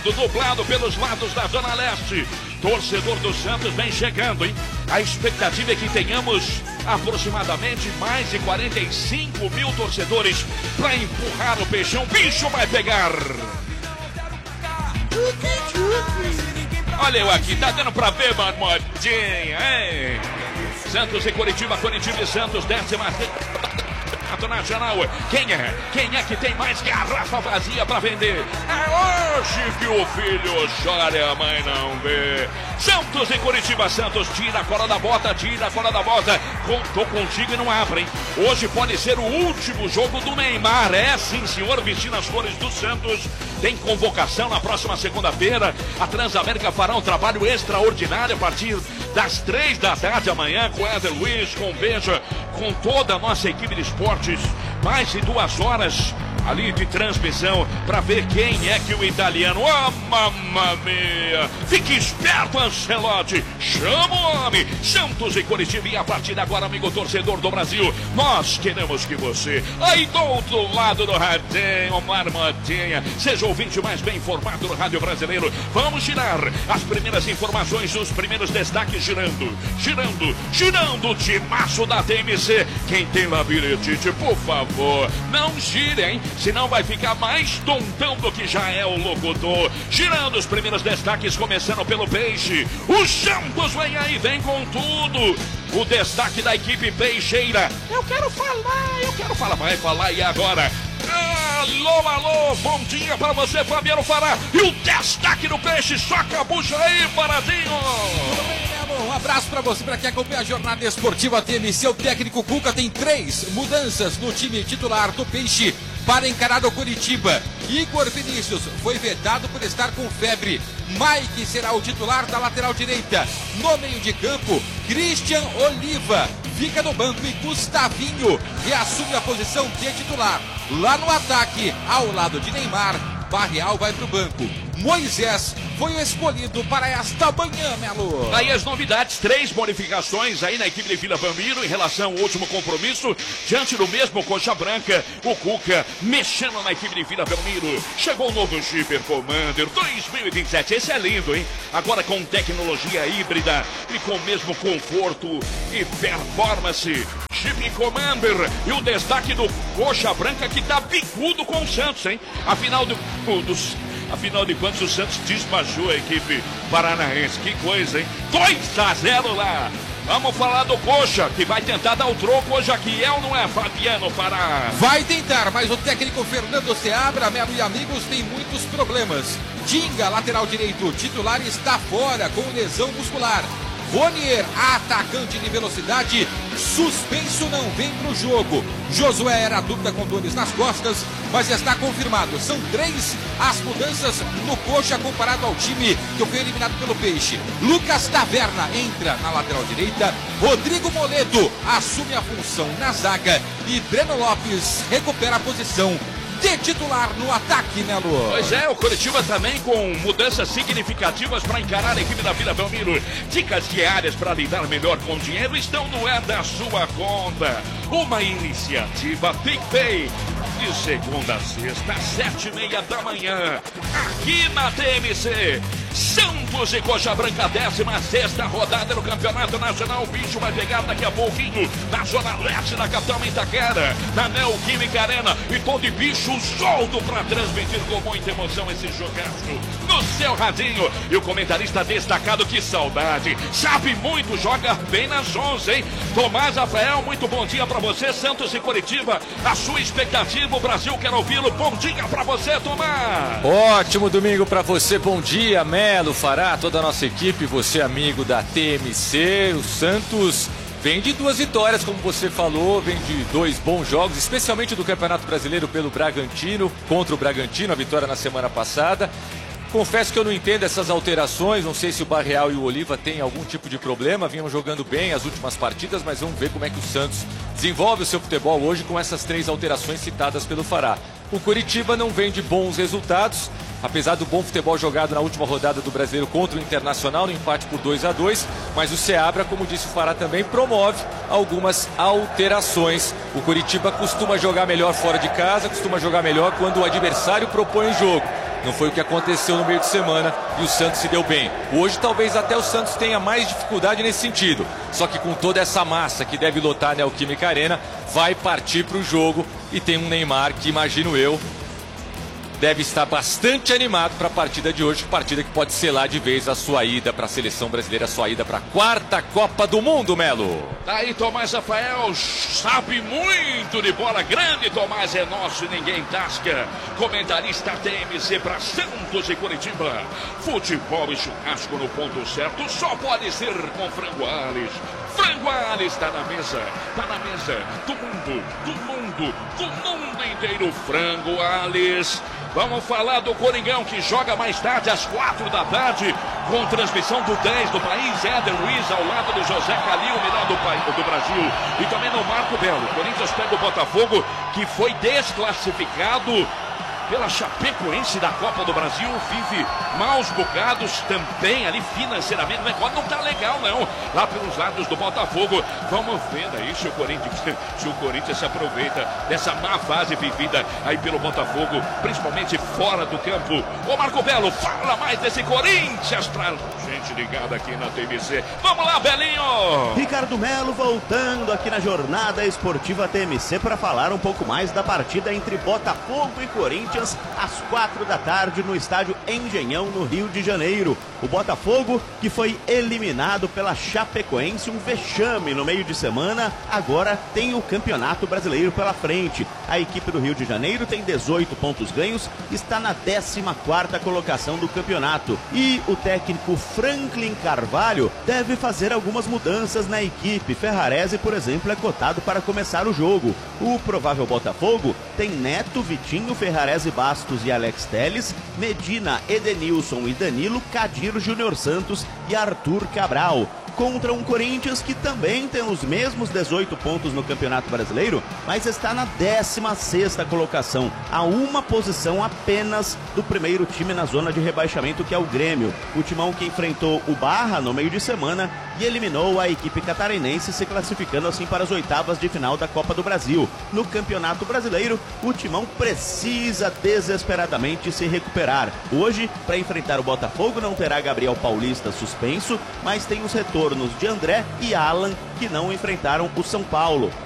Dublado pelos lados da Zona Leste. Torcedor do Santos vem chegando, hein? A expectativa é que tenhamos aproximadamente mais de 45 mil torcedores para empurrar o Peixão. Bicho vai pegar. Olha eu aqui, tá dando pra ver, marmotinha, hein? Santos e Coritiba, Coritiba e Santos, 10ª Nacional. Quem é que tem mais garrafa vazia pra vender? É hoje que o filho chora e a mãe não vê. Santos e Coritiba. Santos tira a cola da bota, Tô contigo e não abre, hein? Hoje pode ser o último jogo do Neymar. É sim, senhor, vestindo as cores do Santos. Tem convocação na próxima segunda-feira. A Transamérica fará um trabalho extraordinário a partir das 3 da tarde amanhã, com Éder Luiz, com Beija, com toda a nossa equipe de esportes. Mais de 2 horas ali de transmissão para ver quem é que o italiano, mamma mia, fique esperto, Ancelotti, chama o homem. Santos e Coritiba, e a partir de agora, amigo torcedor do Brasil, nós queremos que você, aí do outro lado do radinho, marmotinha, seja o ouvinte mais bem informado do rádio brasileiro. Vamos girar as primeiras informações, os primeiros destaques, girando o timaço da TMC. Quem tem labirintite, por favor, não gire, hein? Senão vai ficar mais tontão do que já é o locutor. Girando os primeiros destaques, começando pelo Peixe. O Santos vem aí, vem com tudo. O destaque da equipe peixeira. Eu quero falar, vai falar e agora? Alô, bom dia pra você, Fabiano Fará. E o destaque do Peixe, soca a bucha aí, Paradinho. Um abraço pra você, pra quem acompanha a jornada esportiva TMC. O técnico Cuca tem 3 mudanças no time titular do Peixe para encarar o Coritiba. Igor Vinícius foi vetado por estar com febre. Mike será o titular da lateral direita. No meio de campo, Christian Oliva fica no banco e Gustavinho reassume a posição de titular. Lá no ataque, ao lado de Neymar, Barreal vai pro banco. Moisés foi o escolhido para esta manhã, Melo. Aí as novidades, 3 bonificações aí na equipe de Vila Belmiro em relação ao último compromisso. Diante do mesmo Coxa Branca, o Cuca mexendo na equipe de Vila Belmiro. Chegou o novo Super Commander 2027, esse é lindo, hein? Agora com tecnologia híbrida e com o mesmo conforto e performance. Jeep Commander, e o destaque do Coxa Branca que tá bicudo com o Santos, hein? Afinal de contas, o Santos desmanchou a equipe paranaense. Que coisa, hein? 2-0 lá. Vamos falar do Coxa, que vai tentar dar o troco hoje aqui. É ou não é, Fabiano Pará? Vai tentar, mas o técnico Fernando Seabra, Melo e amigos, tem muitos problemas. Tinga, lateral direito titular, está fora com lesão muscular. Ronier, atacante de velocidade, suspenso, não vem pro jogo. Josué era dúvida com dores nas costas, mas já está confirmado. São 3 as mudanças no Coxa comparado ao time que foi eliminado pelo Peixe. Lucas Taverna entra na lateral direita, Rodrigo Moledo assume a função na zaga e Breno Lopes recupera a posição de titular no ataque, Melo. Pois é, o Coritiba também com mudanças significativas para encarar a equipe da Vila Belmiro. Dicas diárias para lidar melhor com o dinheiro estão no É da Sua Conta. Uma iniciativa PicPay. De segunda a sexta, 7h30 da manhã. Aqui na TMC. Santos e Coxa Branca, 16ª rodada do Campeonato Nacional. O bicho vai pegar daqui a pouquinho na Zona Leste da capital Itaquera, na Neoquímica Arena. E tô de bicho solto para transmitir com muita emoção esse jogaço no seu radinho. E o comentarista destacado, que saudade, sabe muito, joga bem nas 11, hein? Tomás Rafael, muito bom dia para você. Santos e Coritiba, a sua expectativa, o Brasil quer ouvi-lo. Bom dia para você, Tomás. Ótimo domingo para você, bom dia, Melo, Fará, toda a nossa equipe, você amigo da TMC. O Santos vem de 2 vitórias, como você falou, vem de 2 bons jogos, especialmente do Campeonato Brasileiro pelo Bragantino, contra o Bragantino, a vitória na semana passada. Confesso que eu não entendo essas alterações, não sei se o Barreal e o Oliva têm algum tipo de problema, vinham jogando bem as últimas partidas, mas vamos ver como é que o Santos desenvolve o seu futebol hoje com essas 3 alterações citadas pelo Fará. O Coritiba não vem de bons resultados, apesar do bom futebol jogado na última rodada do Brasileiro contra o Internacional, no empate por 2-2, mas o Seabra, como disse o Fará também, promove algumas alterações. O Coritiba costuma jogar melhor fora de casa, costuma jogar melhor quando o adversário propõe o jogo. Não foi o que aconteceu no meio de semana e o Santos se deu bem. Hoje talvez até o Santos tenha mais dificuldade nesse sentido. Só que com toda essa massa que deve lotar a Neoquímica Arena, vai partir para o jogo e tem um Neymar que, imagino eu, deve estar bastante animado para a partida de hoje, partida que pode selar de vez a sua ida para a seleção brasileira, a sua ida para a 4ª Copa do Mundo, Melo. Daí Tomás Rafael sabe muito de bola, grande Tomás, é nosso e ninguém tasca. Comentarista TMC para Santos e Curitiba. Futebol e churrasco no ponto certo só pode ser com Frango Ales. Frango Ales está na mesa do mundo inteiro. Frango Ales. Vamos falar do Coringão, que joga mais tarde, às 4 da tarde, com transmissão do 10 do país, Éder Luiz, ao lado do José Calil, o melhor do Brasil, e também no Marco Belo. O Corinthians pega o Botafogo, que foi desclassificado pela Chapecoense da Copa do Brasil, vive maus bocados também ali financeiramente. O negócio não tá legal não, lá pelos lados do Botafogo. Vamos vendo aí se o Corinthians se aproveita dessa má fase vivida aí pelo Botafogo, principalmente fora do campo. Ô Marco Belo, fala mais desse Corinthians pra gente ligada aqui na TMC. Vamos lá, Belinho! Ricardo Melo voltando aqui na jornada esportiva TMC para falar um pouco mais da partida entre Botafogo e Corinthians às 4 da tarde no estádio Engenhão, no Rio de Janeiro. O Botafogo, que foi eliminado pela Chapecoense, um vexame no meio de semana, agora tem o Campeonato Brasileiro pela frente. A equipe do Rio de Janeiro tem 18 pontos ganhos, está na 14ª colocação do campeonato. E o técnico Franklin Carvalho deve fazer algumas mudanças na equipe. Ferrarese, por exemplo, é cotado para começar o jogo. O provável Botafogo tem Neto, Vitinho, Ferrarese, Bastos e Alex Telles, Medina, Edenilson e Danilo, Kadir, Júnior Santos e Arthur Cabral. Contra um Corinthians que também tem os mesmos 18 pontos no Campeonato Brasileiro, mas está na 16ª colocação, a uma posição apenas do primeiro time na zona de rebaixamento, que é o Grêmio. O Timão que enfrentou o Barra no meio de semana e eliminou a equipe catarinense, se classificando assim para as oitavas de final da Copa do Brasil. No Campeonato Brasileiro, o Timão precisa desesperadamente se recuperar. Hoje, para enfrentar o Botafogo, não terá Gabriel Paulista suspenso, mas tem os retornos de André e Alan, que não enfrentaram o São Paulo.